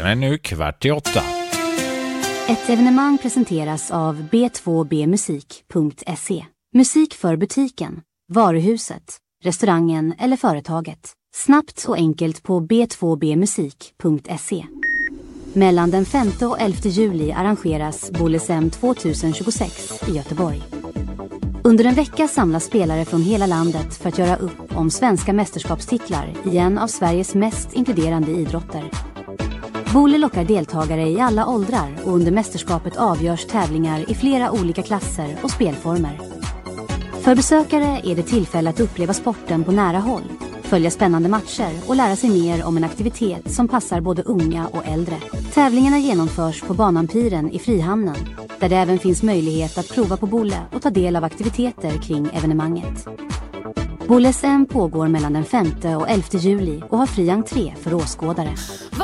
Klockan är nu 7:15. Ett evenemang presenteras av b2bmusik.se. Musik för butiken, varuhuset, restaurangen eller företaget. Snabbt och enkelt på b2bmusik.se. Mellan den 5 och 11 juli arrangeras Bolesem 2026 i Göteborg. Under en vecka samlas spelare från hela landet för att göra upp om svenska mästerskapstitlar i en av Sveriges mest inkluderande idrotter. Bole lockar deltagare i alla åldrar och under mästerskapet avgörs tävlingar i flera olika klasser och spelformer. För besökare är det tillfälle att uppleva sporten på nära håll, följa spännande matcher och lära sig mer om en aktivitet som passar både unga och äldre. Tävlingarna genomförs på Banampiren i Frihamnen, där det även finns möjlighet att prova på Bole och ta del av aktiviteter kring evenemanget. Bolesem pågår mellan den 5 och 11 juli och har fri entré för åskådare.